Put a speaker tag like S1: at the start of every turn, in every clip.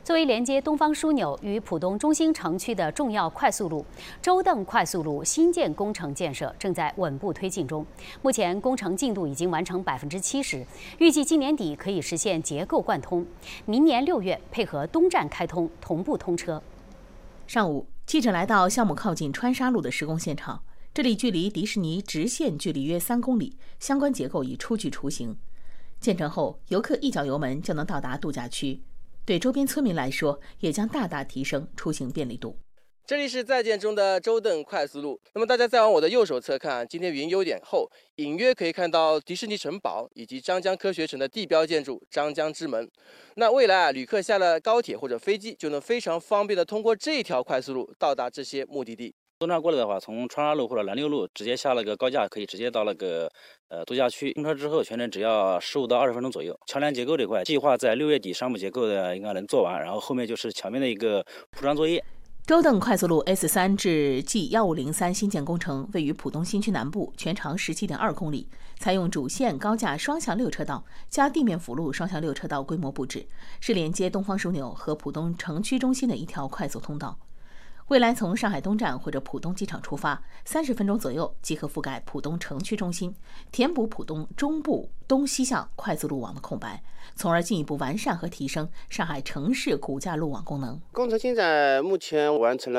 S1: 作为连接东方枢纽与浦东中心城区的重要快速路，周邓快速路新建工程建设正在稳步推进中。目前工程进度已经完成70%，预计今年底可以实现结构贯通，明年6月配合东站开通同步通车。
S2: 上午，记者来到项目靠近川沙路的施工现场，这里距离迪士尼直线距离约3公里，相关结构已初具雏形。建成后，游客一脚油门就能到达度假区。对周边村民来说，也将大大提升出行便利度。
S3: 这里是在建中的周邓快速路。那么大家再往我的右手侧看，今天云有点厚，隐约可以看到迪士尼城堡以及张江科学城的地标建筑张江之门。那未来旅客下了高铁或者飞机，就能非常方便的通过这条快速路到达这些目的地。
S4: 从那过来的话，从川沙路或者南六路直接下了个高架，可以直接到那个度假区。通车之后，全程只要15到20分钟左右。桥梁结构这块，计划在6月底商务结构的应该能做完，然后后面就是桥面的一个铺装作业。
S2: 周邓快速路 S3 至 G1503 新建工程位于浦东新区南部，全长17.2公里，采用主线高架双向6车道加地面辅路双向6车道规模布置，是连接东方枢纽和浦东城区中心的一条快速通道。未来从上海东站或者浦东机场出发，30分钟左右即可覆盖浦东城区中心，填补浦东中部东西向快速路网的空白，从而进一步完善和提升上海城市骨架路网功能。
S5: 工程进展目前完成了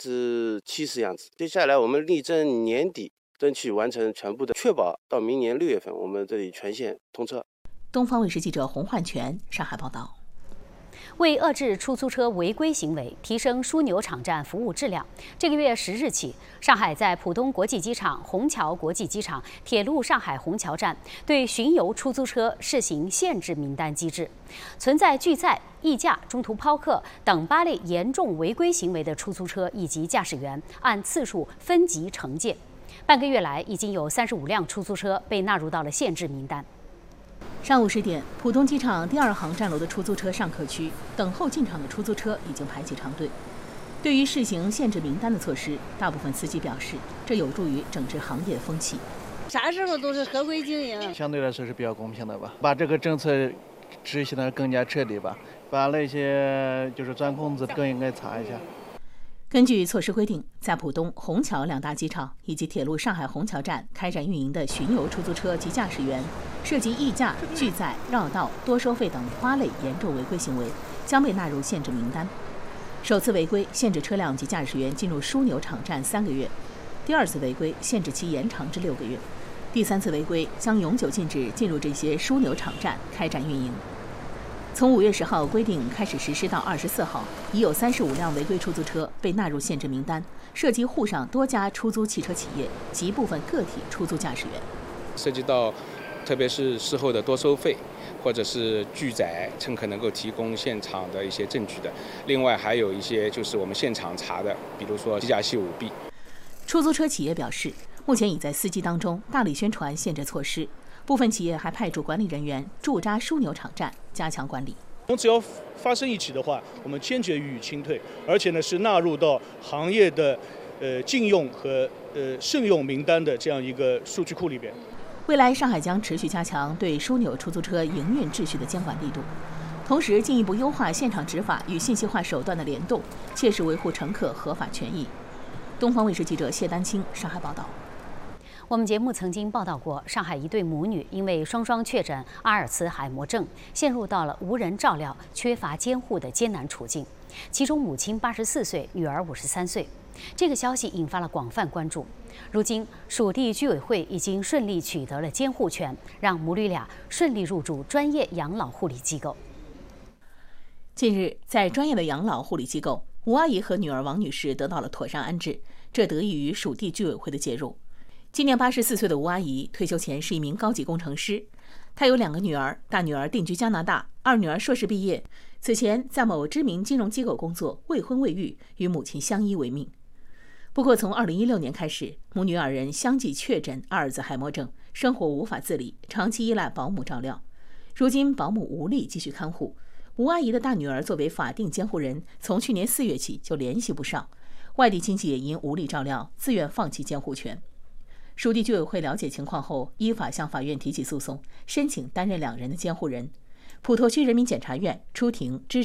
S5: 70%样子，接下来我们力争年底争取完成全部的，确保到明年6月份我们这里全线通车。
S2: 东方卫视记者洪焕全上海报道。
S1: 为遏制出租车违规行为，提升枢纽场站服务质量，这个月10日起，上海在浦东国际机场、虹桥国际机场、铁路上海虹桥站对巡游出租车试行限制名单机制。存在拒载、溢价、中途抛客等8类严重违规行为的出租车以及驾驶员，按次数分级惩戒。半个月来，已经有35辆出租车被纳入到了限制名单。
S2: 上午10点，浦东机场第2航站楼的出租车上客区，等候进场的出租车已经排起长队。对于试行限制名单的措施，大部分司机表示，这有助于整治行业的风气。
S6: 啥时候都是合规经营，
S7: 相对来说是比较公平的吧，把这个政策执行得更加彻底吧，把那些就是钻空子更应该查一下。
S2: 根据措施规定，在浦东、虹桥2大机场以及铁路上海虹桥站开展运营的巡游出租车及驾驶员，涉及溢价、拒载、绕道、多收费等8类严重违规行为，将被纳入限制名单。首次违规限制车辆及驾驶员进入枢纽场站3个月，第2次违规限制期延长至6个月，第3次违规将永久禁止进入这些枢纽场站开展运营。从5月10号规定开始实施到24号，已有35辆违规出租车被纳入限制名单，涉及沪上多家出租汽车企业及部分个体出租驾驶员。
S8: 涉及到特别是事后的多收费，或者是拒载，乘客能够提供现场的一些证据的。另外还有一些就是我们现场查的，比如说机甲系舞弊。
S2: 出租车企业表示，目前已在司机当中大力宣传限制措施。部分企业还派驻管理人员驻扎枢纽场站，加强管理。
S9: 只要发生一起的话，我们坚决予以清退，而且呢是纳入到行业的禁用和慎用名单的这样一个数据库里边。
S2: 未来，上海将持续加强对枢纽出租车营运秩序的监管力度，同时进一步优化现场执法与信息化手段的联动，切实维护乘客合法权益。东方卫视记者谢丹青上海报道。
S1: 我们节目曾经报道过，上海一对母女因为双双确诊阿尔茨海默症，陷入到了无人照料、缺乏监护的艰难处境。其中母亲84岁，女儿53岁。这个消息引发了广泛关注。如今，属地居委会已经顺利取得了监护权，让母女俩顺利入住专业养老护理机构。
S2: 近日，在专业的养老护理机构，吴阿姨和女儿王女士得到了妥善安置，这得益于属地居委会的介入。今年84岁的吴阿姨退休前是一名高级工程师，她有2个女儿，大女儿定居加拿大，二女儿硕士毕业，此前在某知名金融机构工作，未婚未育，与母亲相依为命。不过从2016年开始，母女2人相继确诊阿尔兹海默症，生活无法自理，长期依赖保姆照料。如今保姆无力继续看护，吴阿姨的大女儿作为法定监护人，从去年4月起就联系不上，外地亲戚也因无力照料，自愿放弃监护权。属地居委会了解情况后，依法向法院提起诉讼，申请担任2人的监护人。普陀区人民检察院出庭支持